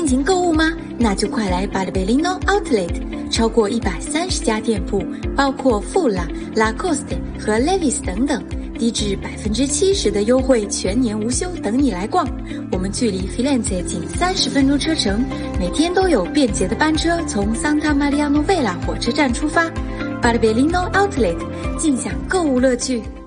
情购物吗？那就快来巴尔贝林诺 Outlet， 超过130家店铺，包括富拉、Lacoste 和 Levi's 等等，低至70%的优惠，全年无休，等你来逛。我们距离 Firenze 仅30分钟车程，每天都有便捷的班车从 Santa Maria Novella 火车站出发。巴尔贝林诺 Outlet， 尽享购物乐趣。